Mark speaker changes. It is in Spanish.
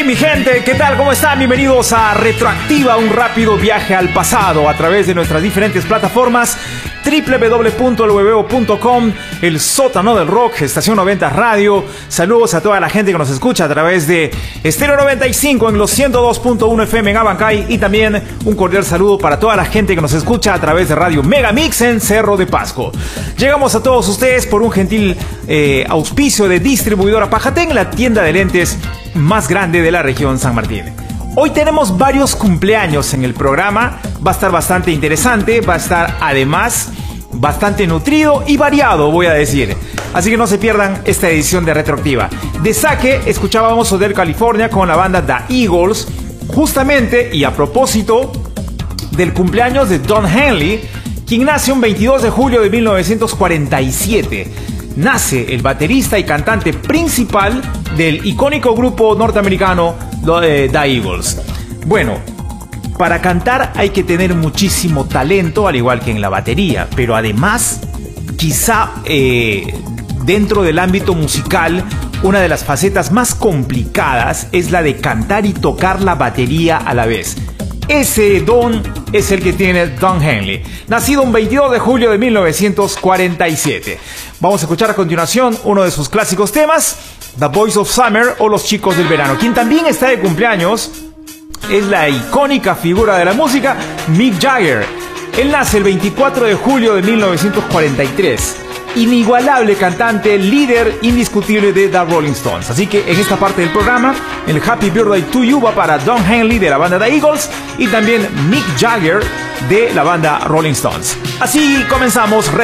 Speaker 1: mi gente, ¿qué tal? ¿Cómo están? Bienvenidos a Retroactiva, un rápido viaje al pasado a través de nuestras diferentes plataformas www.elhueveo.com, el sótano del rock, Estación 90 Radio. Saludos a toda la gente que nos escucha a través de Estéreo 95 en los 102.1 FM en Abancay, y también un cordial saludo para toda la gente que nos escucha a través de Radio Megamix en Cerro de Pasco. Llegamos a todos ustedes por un gentil auspicio de Distribuidora Pajatén, la tienda de lentes más grande de la región San Martín. Hoy tenemos varios cumpleaños en el programa, va a estar bastante interesante, va a estar además bastante nutrido y variado, voy a decir. Así que no se pierdan esta edición de Retroactiva. De saque escuchábamos Hotel California con la banda The Eagles, justamente y a propósito del cumpleaños de Don Henley, quien nace un 22 de julio de 1947. Nace el baterista y cantante principal del icónico grupo norteamericano The Eagles. Bueno, para cantar hay que tener muchísimo talento, al igual que en la batería, pero además, quizá dentro del ámbito musical, una de las facetas más complicadas es la de cantar y tocar la batería a la vez. Ese don es el que tiene Don Henley, nacido un 22 de julio de 1947. Vamos a escuchar a continuación uno de sus clásicos temas, The Boys of Summer o Los Chicos del Verano. Quien también está de cumpleaños es la icónica figura de la música, Mick Jagger. Él nace el 24 de julio de 1943. Inigualable cantante, líder indiscutible de The Rolling Stones. Así que en esta parte del programa, el Happy Birthday to You va para Don Henley de la banda The Eagles y también Mick Jagger de la banda Rolling Stones. Así comenzamos